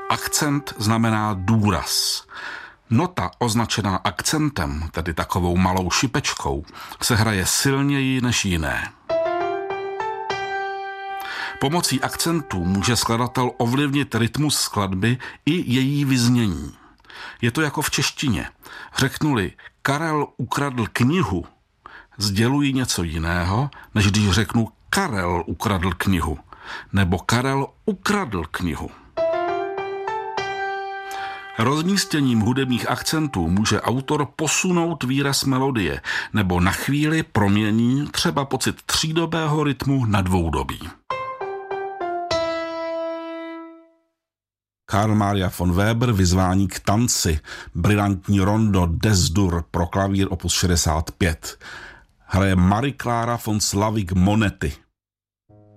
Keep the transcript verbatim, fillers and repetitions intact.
Akcent znamená důraz. Nota označená akcentem, tedy takovou malou šipečkou, se hraje silněji než jiné. Pomocí akcentů může skladatel ovlivnit rytmus skladby i její vyznění. Je to jako v češtině. Řeknu-li Karel ukradl knihu, sděluji něco jiného, než když řeknu Karel ukradl knihu, nebo Karel ukradl knihu. Rozmístěním hudebních akcentů může autor posunout výraz melodie nebo na chvíli promění třeba pocit třídobého rytmu na dvoudobí. Karl Maria von Weber, Vyzvání k tanci, brilantní rondo Des-dur pro klavír opus šedesát pět. Hraje Marie Clara von Slavik Monetti.